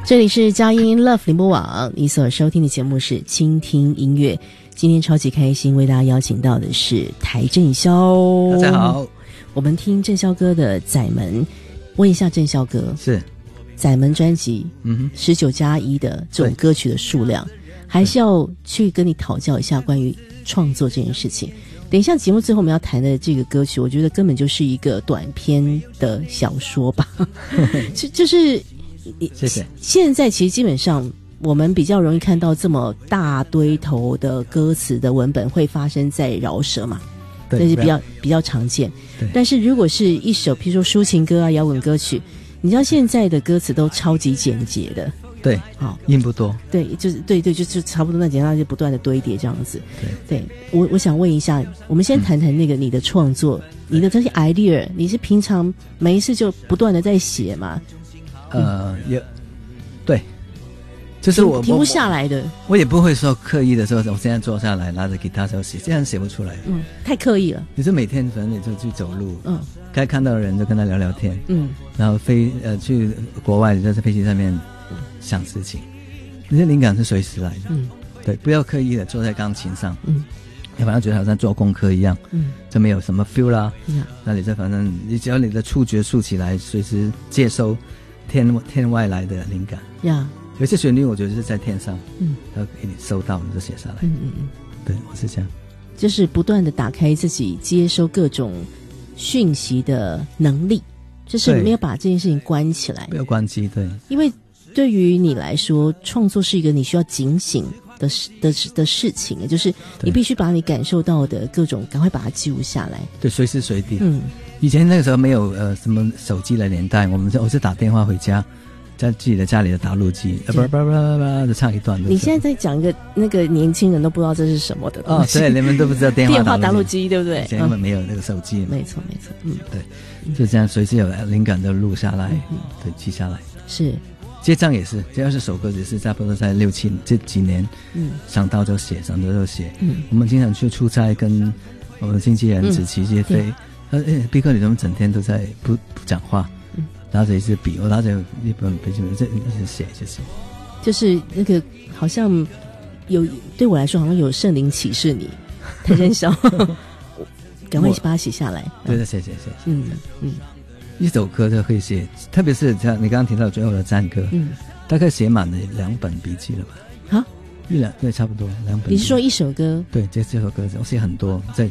这里是佳音 Love 联播网，你所收听的节目是倾听音乐。今天超级开心，为大家邀请到的是台正宵。 大家好， 我们听正宵哥的载门。问一下正宵哥， 是载门专辑19+1的这种歌曲的数量，还是要去跟你讨教一下关于创作这件事情。等一下节目最后我们要谈的这个歌曲，我觉得根本就是一个短篇的小说吧。就是谢谢。 现在其实基本上我们比较容易看到这么大堆头的歌词的文本会发生在饶舌嘛，这是比较常见。但是如果是一首譬如说抒情歌啊、摇滚歌曲，你知道现在的歌词都超级简洁的。 对，好，音不多。对， 就是对，就差不多那简单，就不断的堆叠这样子。对，我想问一下，我们先谈谈那个你的创作，你的这些 idea， 你是平常没事就不断的在写吗？ 也对，就是我停不下来的。 我也不会说刻意的说，我现在坐下来拿着吉他就写，这样写不出来。 太刻意了。你是每天反正你就去走路，该看到的人就跟他聊聊天，然后去国外就在飞机上面想事情，那些灵感是随时来的。对，不要刻意的坐在钢琴上，要不然觉得好像做功课一样，就没有什么 feel 啦。那你就反正你只要你的触觉竖起来，随时接收天外来的灵感。有些旋律我觉得是在天上，它给你收到你就写下来。对，我是这样， 就是不断的打开自己接收各种讯息的能力，就是没有把这件事情关起来， 没有关机。对， 因为对于你来说，创作是一个你需要警醒的事情，就是你必须把你感受到的各种赶快把它记录下来。 对，随时随地。以前那个时候没有什么手机的年代，我是打电话回家，在自己的家里的打录机，就唱一段。 你现在在讲一个那个年轻人都不知道这是什么的东西。 对，你们都不知道电话打录机，对不对？ 以前根本没有那个手机。 没错。 对，就这样随时有灵感都录下来，对，记下来。 是。 接账也是，这20首歌也是差不多在6、7这几年，想到就写，想到就写。我们经常去出差，跟我们经纪人子琪接飞。毕哥，你怎么整天都在不讲话？拿着一支笔，我拿着一本笔记本，这一直写。 就是那个好像有对我来说，好像有圣灵启示你，太真笑，赶快把它写下来。 对，写。一首歌就可以写，特别是像你刚刚提到最后的战歌，大概写满了2本笔记了吧？对，差不多2本。 你是说一首歌？ 对，这首歌我写很多，在